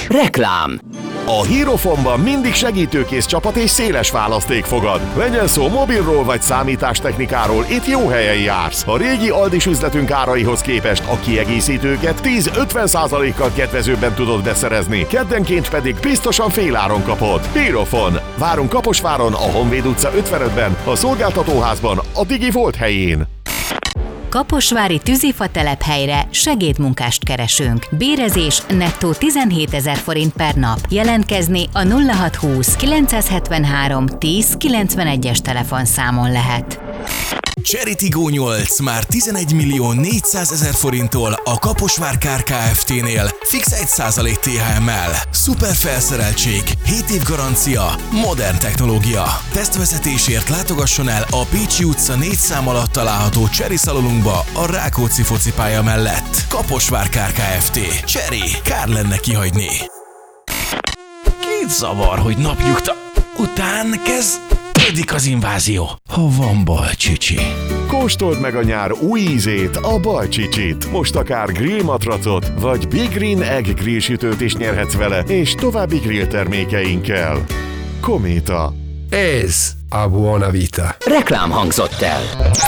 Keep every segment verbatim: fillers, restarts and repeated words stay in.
Reklám. A Hierofonban mindig segítőkész csapat és széles választék fogad. Legyen szó mobilról vagy számítástechnikáról, itt jó helyen jársz. A régi Aldis üzletünk áraihoz képest a kiegészítőket tíz-ötven százalékkal kedvezőbben tudod beszerezni, keddenként pedig biztosan féláron kapod. Hierofon. Várunk Kaposváron, a Honvéd utca ötvenötben, a szolgáltatóházban, a Digi Volt helyén. Kaposvári Tűzifa telephelyre segédmunkást keresünk. Bérezés nettó tizenhétezer forint per nap. Jelentkezni a nulla hatszázhúsz kilencszázhetvenhárom tíz kilencvenegyes telefonszámon lehet. Chery Tiggo nyolc már tizenegy millió négyszázezer forinttól a Kaposvár Kár Kft-nél fix egy százalék té há em-mel. Szuper felszereltség, hét év garancia, modern technológia. Tesztvezetésért látogasson el a Pécsi utca négy szám alatt található Chery szalonunkba a Rákóczi focipálya mellett. Kaposvár Kár Kft. Chery, kár lenne kihagyni. Két zavar, hogy napnyugta után kezd Ödik az invázió, ha van balcsicsi. Kóstold meg a nyár új ízét, a balcsicsit. Most akár grillmatracot, vagy Big Green Egg grillsütőt is nyerhetsz vele, és további grill termékeinkkel. Kométa. Ez a Buona Vita. Reklám hangzott el.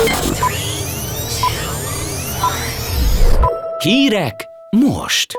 Hírek most.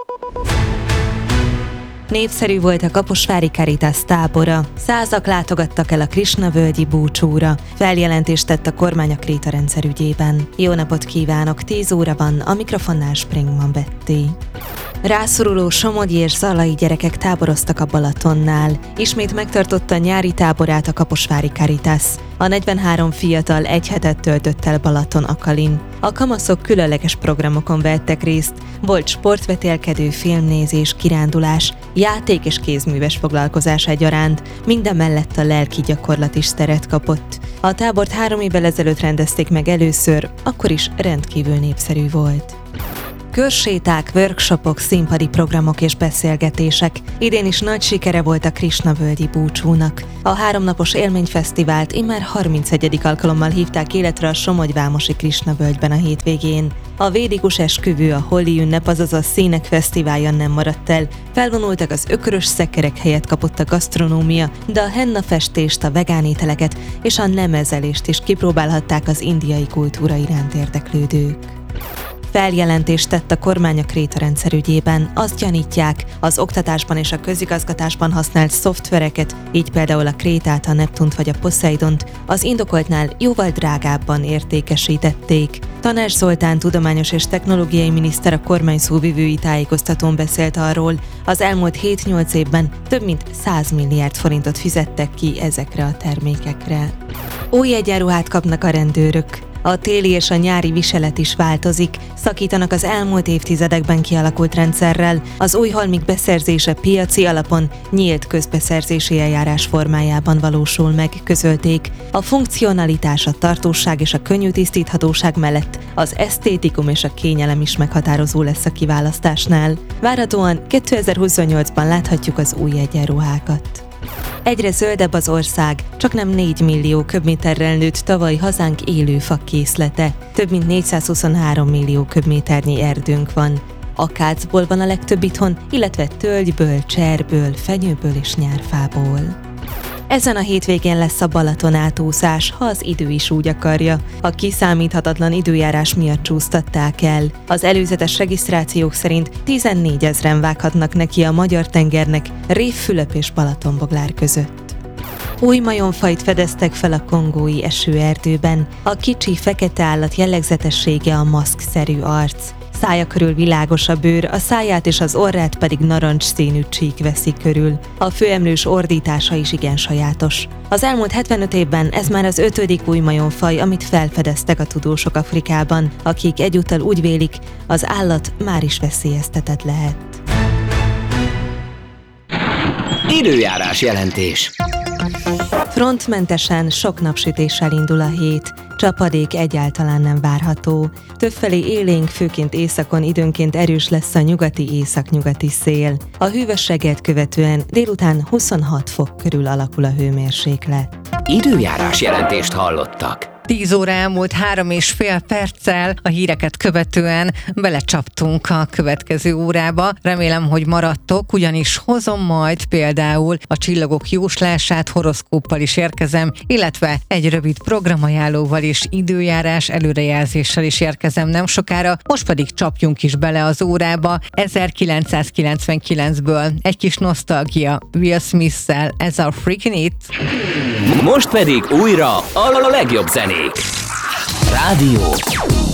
Népszerű volt a kaposvári Caritas tábora. Százak látogattak el a Krisna-völgyi búcsúra. Feljelentést tett a kormány a krétarendszer ügyében. Jó napot kívánok, tíz óra van, a mikrofonnál Springman Betty. Rászoruló somogyi és zalai gyerekek táboroztak a Balatonnál. Ismét megtartotta nyári táborát a kaposvári Caritas. A negyvenhárom fiatal egy hetet töltött el Balaton-Akalin. A kamaszok különleges programokon vettek részt. Volt sportvetélkedő, filmnézés, kirándulás, játék és kézműves foglalkozás egyaránt, minden mellett a lelki gyakorlat is teret kapott. A tábort három évvel ezelőtt rendezték meg először, akkor is rendkívül népszerű volt. Körséták, workshopok, színpadi programok és beszélgetések. Idén is nagy sikere volt a Krisna-völgyi búcsúnak. A háromnapos élményfesztivált immár harmincegyedik alkalommal hívták életre a Somogyvámosi Krisna-völgyben a hétvégén. A védikus esküvő, a holi ünnep, azaz a színek fesztiválja nem maradt el. Felvonultak az ökörös szekerek helyett kapott a gasztronómia, de a henna festést, a vegán ételeket és a nemezelést is kipróbálhatták az indiai kultúra iránt érdeklődők. Feljelentést tett a kormány a krétarendszer ügyében. Azt gyanítják, az oktatásban és a közigazgatásban használt szoftvereket, így például a Krétát, a Neptunt vagy a Poseidont az indokoltnál jóval drágábban értékesítették. Tanács Zoltán tudományos és technológiai miniszter a kormány szóvivői tájékoztatón beszélt arról, az elmúlt hét-nyolc évben több mint száz milliárd forintot fizettek ki ezekre a termékekre. Új egyenruhát kapnak a rendőrök. A téli és a nyári viselet is változik, szakítanak az elmúlt évtizedekben kialakult rendszerrel, az új halmik beszerzése piaci alapon, nyílt közbeszerzési eljárás formájában valósul meg, közölték. A funkcionalitás, a tartóság és a könnyű tisztíthatóság mellett az esztétikum és a kényelem is meghatározó lesz a kiválasztásnál. Várhatóan kétezer-huszonnyolcban láthatjuk az új egyenruhákat. Egyre zöldebb az ország, csaknem négy millió köbméterrel nőtt tavaly hazánk élő fakészlete. Több mint négyszázhuszonhárom millió köbméternyi erdőnk van. Akácból van a legtöbb itthon, illetve tölgyből, cserből, fenyőből és nyárfából. Ezen a hétvégén lesz a Balaton átúszás, ha az idő is úgy akarja. A kiszámíthatatlan időjárás miatt csúsztatták el. Az előzetes regisztrációk szerint tizennégyezren vághatnak neki a Magyar-tengernek Révfülöp és Balatonboglár között. Új majomfajt fedeztek fel a kongói esőerdőben. A kicsi fekete állat jellegzetessége a maszkszerű arc. Szája körül világos a bőr, a száját és az orrát pedig narancsszínű csík veszi körül. A főemlős ordítása is igen sajátos. Az elmúlt hetvenöt évben ez már az ötödik új majomfaj, amit felfedeztek a tudósok Afrikában, akik egyúttal úgy vélik, az állat már is veszélyeztetett lehet. Időjárás jelentés. Frontmentesen sok napsütéssel indul a hét, csapadék egyáltalán nem várható. Többfelé élénk, főként északon időnként erős lesz a nyugati északnyugati szél. A hűvös reggelt követően délután huszonhat fok körül alakul a hőmérséklet. Időjárás jelentést hallottak. tíz óra elmúlt három és fél perccel, a híreket követően belecsaptunk a következő órába. Remélem, hogy maradtok, ugyanis hozom majd például a csillagok jóslását, horoszkóppal is érkezem, illetve egy rövid programajánlóval és időjárás előrejelzéssel is érkezem nem sokára. Most pedig csapjunk is bele az órába. ezerkilencszázkilencvenkilencből egy kis nosztalgia Will Smith-szel, ez a Freakin' It. Most pedig újra a legjobb zenék. Rádió